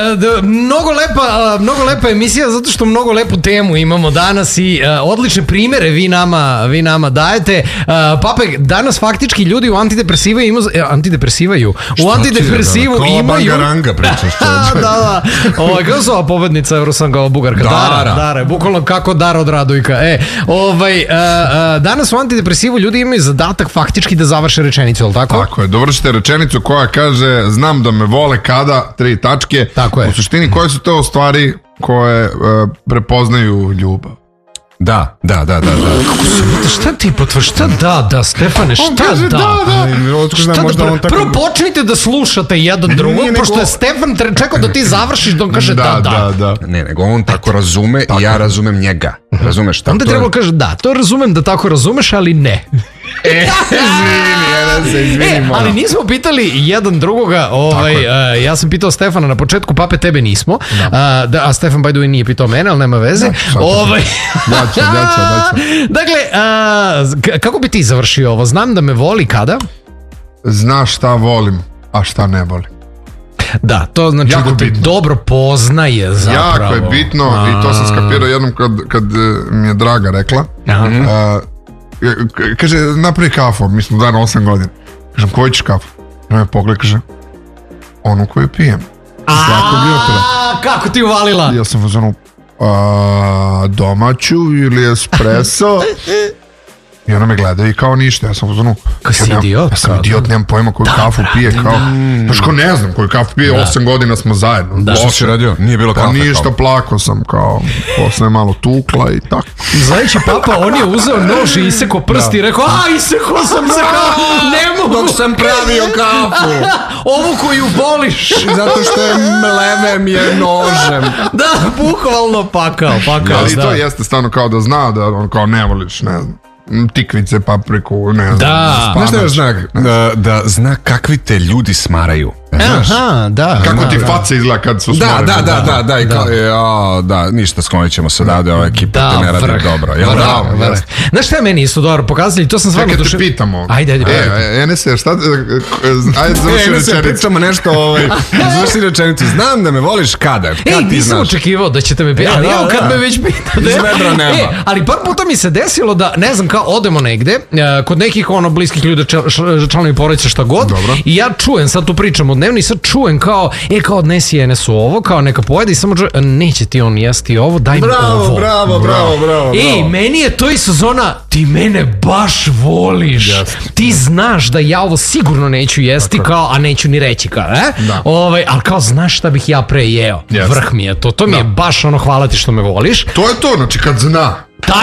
Mnogo lepa emisija zato što mnogo lepu temu imamo danas i odlične primere vi nama dajete. Pape, danas faktički ljudi u antidepresivu imaju... Bangaranga pričaš. Da. Kako su ova pobednica Eurosanga, ova Bugarka? Dara, bukvalno kako Dara od Radujka. Danas u antidepresivu ljudi imaju zadatak faktički da završe rečenicu, ali tako? Tako je, dovršite rečenicu koja kaže znam da me vole kada, 3 tačke. Tako je. U suštini koje su to stvari koje prepoznaju ljubav? Da. Šta ti potvrš? Šta da, Stefane, šta da? Prvo počnite da slušate jedan drugog, pošto je Stefan čekao da ti završiš da on kaže da. Ne, nego on tako razume i ja razumem njega. Razumeš šta? Onda trebalo kaže da, to razumem da tako razumeš, ali ne. Izvini, ali nismo pitali jedan drugoga. Ja sam pitao Stefana na početku, Pape, tebe nismo. A Stefan, by the way, nije pitao mene, ali nema veze. Dakle, kako bi ti završio ovo? Znam da me voli kada? Znaš šta volim, a šta ne volim. Da, to znači jako da te bitno. Dobro poznaje zapravo. Jako je bitno i to sam skapirao jednom kad mi je Draga rekla. Kaže, napravi kafu, mi smo dana 8 godina. Kažem, koju ćeš kafu? I me pogled, kaže, onu koju pijem. Kako ti uvalila? Ja sam uzmano domaću ili espresso. I ona me gleda i kao ništa. Ja sam uzmano, ja sam idiot, nemam pojma koju kafu pije. Znaš ko ne znam koju kafu pije, 8 godina smo zajedno. Što si radio? Nije bilo kafe? Pa ništa, plako sam kao, posle malo tukla i tako. Znajući Papa, on je uzeo nož i isekao prsti i rekao, isekao sam se kao, ne mogu. Dok sam pravio kafu. Ovu koju voliš. Zato što je mlevem je nožem. Da, bukvalno pakao. Ali to jeste stvarno kao da zna da on kao ne voliš, ne znam, tikvice, papriku, ne znam. Da. Znaš da je znak? Da zna kakvi te ljudi smaraju. Aha, da. Kako ti face izgleda kad su smarani. Da, ništa, sklonit ćemo se da ova ekipa te ne radi dobro. Znaš šta je meni isto dobro pokazali? To sam stvarno duše... Kad te pitamo. Ajde. Enese, šta... Ajde, završi rečenicu. Pričamo nešto, završi rečenicu. Znam da me voliš kada. Nisam očekivao da ćete me pitati. Ali evo kad me već pitate. Iz vedra nema. Ali par puta mi se desilo da, ne znam, kao odemo negde, kod nekih bliskih ljudi, članovi porodice, šta god. I ja čujem, sad tu pričam od dnevno i sad čujem kao odnesi Enesu ovo, kao neka pojede i samo čujem, neće ti on jesti ovo, daj mi ovo. Bravo. Meni je to i sezona, ti mene baš voliš. Ti znaš da ja ovo sigurno neću jesti, kao, a neću ni reći kao, ali kao znaš šta bih ja pre jeo. Vrh mi je to mi je baš hvala ti što me voliš. To je to, znači kad zna.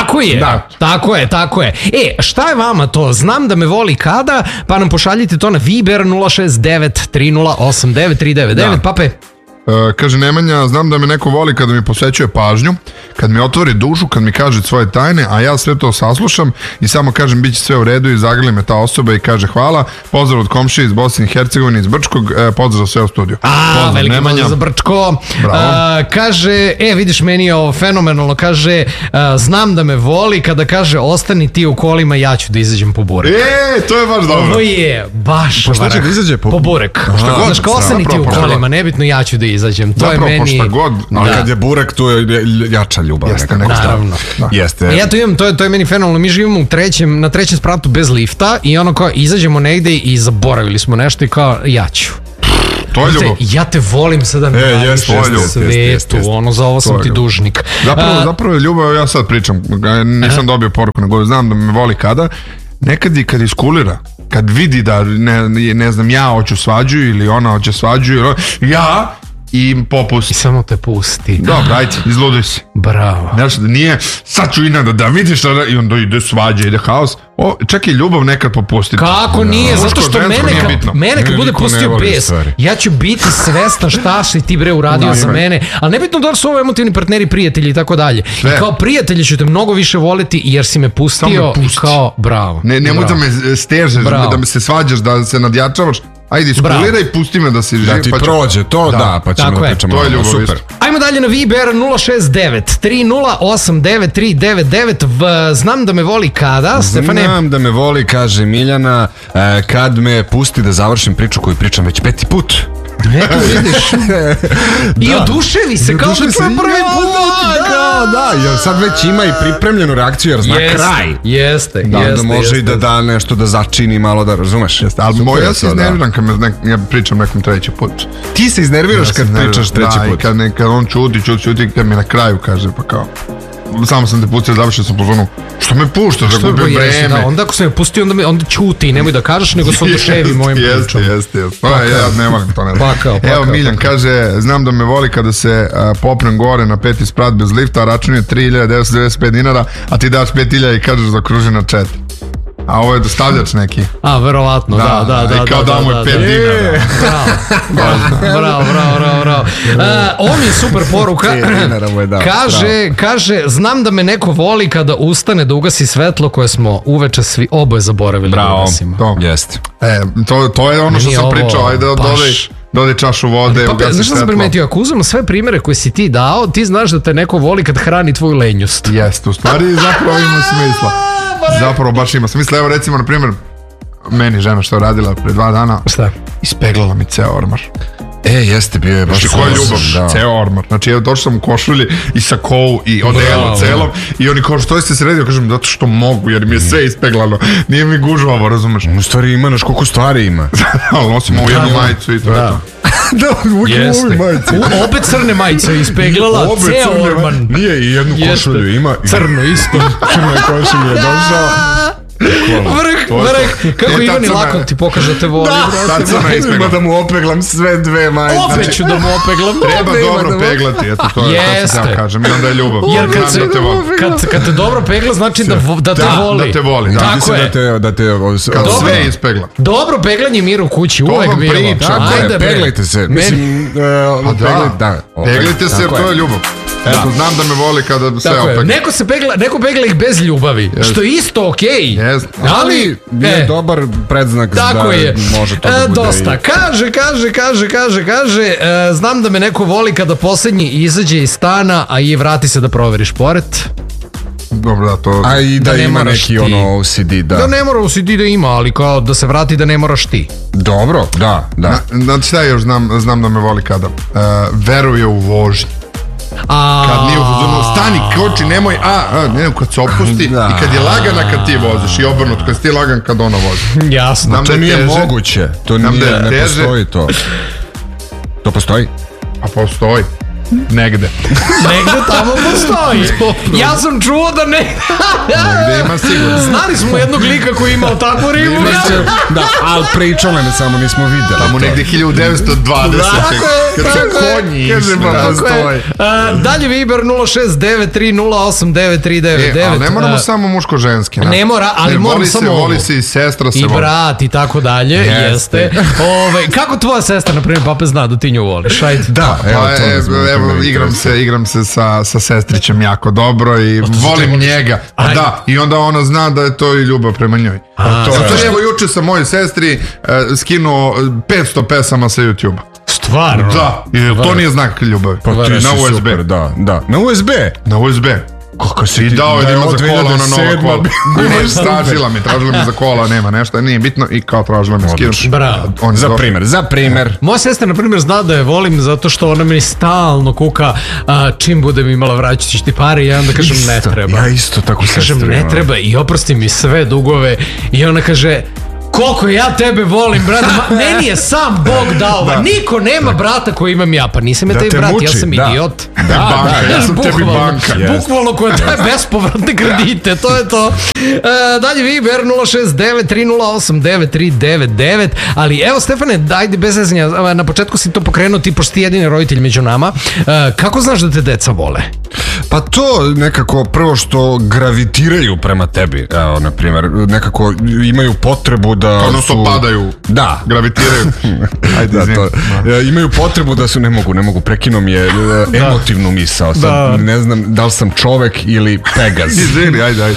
Tako je. Šta je vama to? Znam da me voli kada, pa nam pošaljite to na Viber 069 308 9399. Pape? Kaže Nemanja, znam da me neko voli kada mi posvećuje pažnju, kad mi otvori dušu, kad mi kaže svoje tajne, a ja sve to saslušam i samo kažem bit će sve u redu i zagrli me ta osoba i kaže hvala, pozdrav od komšije iz Bosne i Hercegovine, iz Brčkog, pozdrav sve u studiju. Veliki pozdrav za Brčko. Kaže, vidiš, meni je ovo fenomenalno, kaže, znam da me voli kada kaže ostani ti u kolima, ja ću da izađem po burek. To je baš dobro. Ovo je baš po šta će da izađe po burek. Znaš, kao ostani ti u kolima, nebitno, ja ću da izađem. To je meni... Ali kad je burek, tu je jača ljubav. Naravno. Ja to imam, to je meni fenomenalno. Mi živimo na trećem spratu bez lifta i ono kao izađemo negde i zaboravili smo nešto i kao ja ću. To je ljubav. Ja te volim sada na svetu, za ovo sam ti dužnik. Zapravo je ljubav, ja sad pričam, nisam dobio poruku, nego znam da me voli kada, nekad i kad iskulira, kad vidi da ne znam, ja hoću svađu ili ona hoće svađu ili ja i popusti. I samo te pusti. Dobro, ajde, izluduj se. Bravo. Znaš, da nije, sad ću da vidiš i onda ide svađa, ide haos. Čak i ljubav nekad popustiti. Kako nije? Zato što mene kad bude pustio bes, ja ću biti svestan šta si ti bre uradio za mene, ali nebitno da li su ovo emotivni partneri, prijatelji i tako dalje. I kao prijatelji ću te mnogo više voliti jer si me pustio i kao bravo. Nemoj da me stežeš, da me se svađaš, da se nadjačavaš. Ajde, iskuliraj i pusti me da si živ. Da ti prođe to, pa ćemo da pričamo. To je ljubav, super. Ajmo dalje na Viber 069 308 9399. Znam da me voli kada, Stefane? Znam da me voli, kaže Miljana, kad me pusti da završim priču koju pričam već 5. put. Eto vidiš. I oduševi se kao da čuje prvi put. Da, jer sad već ima i pripremljenu reakciju, jer zna kraj. Jeste. Da može i da da nešto, da začini malo, da razumeš. Ali ja se iznerviram kad ja pričam nekom treći put. Ti se iznerviraš kad pričaš treći put. Da, i kad on čuti, kad mi na kraju kaže, pa kao, samo sam te pustio, završio sam pozvonu, što me puštaš, da gubim vreme. Da, onda ako sam me pustio, onda ćuti, nemoj da kažeš, nego se oduševi mojim pričom. Jeste. Ja ne volim to. Pakao. Evo, Miljan kaže, znam da me voli kada se popnem gore na 5. sprat bez lifta, a račun je 3.995 dinara, a ti daš 5.000 i kažeš da kruži na 4. A ovo je dostavljač neki. A, verovatno, da. I kao da mu je 5 dinara. Bravo. Ovo mi je super poruka. Kaže, znam da me neko voli kada ustane da ugasi svetlo koje smo uveče svi oboje zaboravili da ugasimo. Jeste. To je ono što sam pričao, ajde dodaj čašu vode, ugasi svetlo. Znaš što sam primetio, ako uzmemo sve primere koje si ti dao, ti znaš da te neko voli kad hrani tvoju lenjost. Jeste, u stvari zapravo ima smisla. Zapravo baš ima smisla. Evo recimo, na primjer, meni žena što je radila pre 2 dana, ispeglala mi ceo ormar. Jeste, bio je baš koja ljubav, ceo ormar. Znači, evo, došao sam u košulji i sa kovu i odelo celom i oni kao, što ste sredio? Kažem, zato što mogu, jer mi je sve ispeglano. Nije mi gužo ovo, razumeš? U stvari ima, naš koliko stvari ima. Ali nosimo u jednu majicu i to je to. Da, uvijek u ovoj majici. Opet crne majice ispeglala, ceo ormar. Nije, i jednu košulju ima. Crno isto. Crno košulju je došao. Vrh, kako Ivan i Lakon ti pokaže te voli. Ima da mu opeglam sve 2 majice. Opet ću da mu opeglam. Treba dobro peglati, eto to je to sam ja kažem i onda je ljubav. Jer kad te dobro pegla znači da te voli. Da te voli, da. Tako je. Kad sve ispegla. Dobro peglanje mir u kući, uvek bilo. Ajde, peglajte se. Mislim, peglajte se jer to je ljubav. Eto, znam da me voli kada sve opegla. Neko pegla ih bez ljubavi, što je isto okej. Ali je dobar predznak da može to da bude. Dosta. Kaže, znam da me neko voli kada posljednji izađe iz stana, a i vrati se da proveriš pored. Dobro, da, to... A i da ima neki ono OCD, da. Da ne mora OCD da ima, ali kao da se vrati da ne moraš ti. Dobro, da. Znači šta još znam da me voli kada? Veruje u vožnju. Kad nije u fazonu, stani, koči, nemoj, kad se opusti i kad je lagana kad ti voziš i obrnuto, kad si ti lagan kad ona vozi. Jasno. To nije moguće, to nije, ne postoji to. To postoji? A postoji. Negde tamo postoji. Ja sam čuo da ne. Negde ima sigurno. Znali smo jednog lika koji imao takvu ribu. Da, ali pričale me samo, nismo videli. Tamo negde 1920. Kad su konji. Kaže pa postoji. Dalje Viber 069308939. Ali ne moramo samo muško-ženski. Ne mora, ali moramo samo ovo. Voli se i sestra se voli. I brat i tako dalje. Jeste. Kako tvoja sestra, na primjer, Pape, zna da ti nju voliš? Da, evo, igram se sa sestrićem jako dobro i volim njega. Da, i onda ona zna da je to i ljubav prema njoj. Zato evo juče sam mojoj sestri skinuo 500 pesama sa YouTube-a. Stvarno? Da, i to nije znak ljubavi. Na USB. Da. Na USB? Na USB. Kako si i dao je da ima za kola ona nova kola. Tražila mi za kola, nema nešto, nije bitno i kao tražila mi skinuš. Bravo. Za primer. Moja sestra, na primjer, zna da je volim zato što ona mi stalno kuka čim budem imala vraćati ti pare i ja onda kažem ne treba. Ja isto tako sestri. Kažem ne treba i oprosti mi sve dugove i ona kaže koliko ja tebe volim, brate, meni je sam Bog dao, niko nema brata koji imam ja, pa nisam ja taj brat, ja sam idiot. Ja sam tebi banka. Bukvalno koja daje bespovratne kredite, to je to. Dalje Viber 069308939, ali evo Stefane, ajde bez zezanja, na početku si to pokrenuo, ti pošto ti jedini roditelj među nama, kako znaš da te deca vole? Pa to nekako prvo što gravitiraju prema tebi, evo na primjer, nekako imaju potrebu da odnosno padaju, gravitiraju. Ajde, imaju potrebu da su, ne mogu, prekinuo mi je emotivnu misao, sad ne znam da li sam čovek ili Pegaz. Izvini, ajde.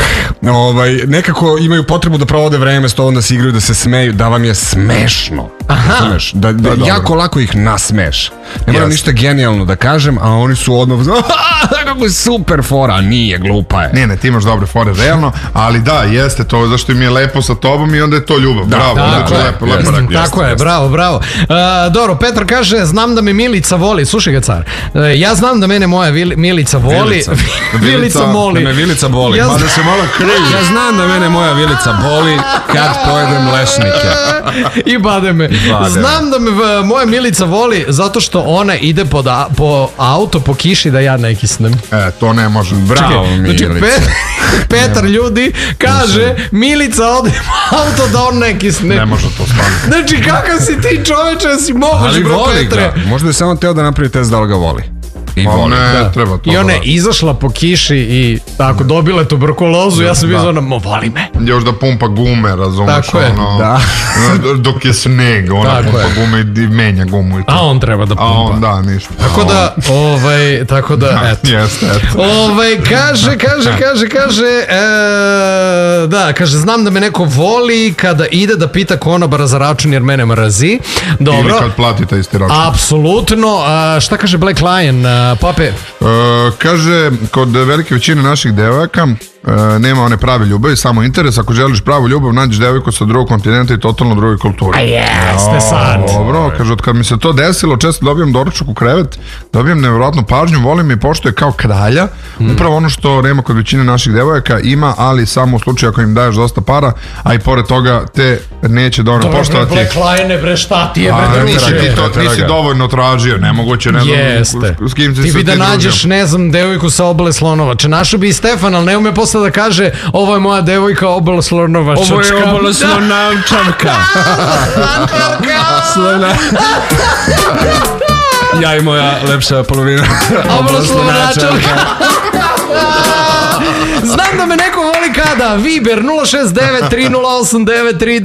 Nekako imaju potrebu da provode vreme s tobom, da se igraju, da se smeju, da vam je smešno. Razumeš? Da jako lako ih nasmeš. Ne moram ništa genijalno da kažem, a oni su odmah kako je super fora, nije, glupa je. Ne, ti imaš dobre fore, realno, ali da, jeste to, zašto mi je lepo sa tobom i onda je to ljubav. Bravo, lepo. Tako je, bravo. Dobro, Petar kaže, znam da me Milica voli, slušaj ga car, ja znam da mene moja Milica voli. Vilica moli. Da me Vilica boli, mada se malo krivi. Ja znam da mene moja Vilica boli kad pojedem lešnike. I bade me. Znam da me moja Milica voli zato što ona ide po auto po kiši da ja ne kisnem. To ne može. Bravo, Milica. Znači, Petar ljudi kaže Milica ode po auto da on ne kisne. Ne može to stvarno. Znači kakav si ti čoveče, si moguć bro Petre. Možda je samo teo da napravi test da li ga voli. I voli. Treba to. I ona je izašla po kiši i tako dobila tuberkulozu, ja sam bio ono, voli me. Još da pumpa gume, razumiješ? Tako je, dok je sneg, ona pumpa gume i menja gumu i to. A on treba da pumpa. A on, da, ništa. Tako da, eto. Jeste, eto. Kaže, znam da me neko voli kada ide da pita konobara za račun jer mene mrazi. Dobro. Ili kad platite isti račun. Apsolutno. Šta kaže Black Lion, Pape? Kaže, kod velike većine naših devojaka nema one prave ljubavi, samo interes. Ako želiš pravu ljubav, nađeš devojku sa drugog kontinenta i totalno druge kulture. A jeste sad. Dobro, kaže, od kad mi se to desilo, često dobijam doručak u krevet, dobijam nevjerojatnu pažnju, volim i poštuje kao kralja. Upravo ono što nema kod većine naših devojaka, ima, ali samo u slučaju ako im daješ dosta para, a i pored toga te neće dovoljno poštovati. Black Lion, bre, šta ti je, bre, nisi dovoljno tražio, nemoguće, ne znam s kim ti bi da nađeš, ne znam, devojku sa obale Slonovača. Našao bi i Stefan, ali ne ume posle da kaže, ovo je moja devojka obala Slonovačačka. Ovo je obala Slonavčanka. Ja i moja lepša polovina. Obala Slonovačanka. Znam da me neko voli kada. Viber 069 308 933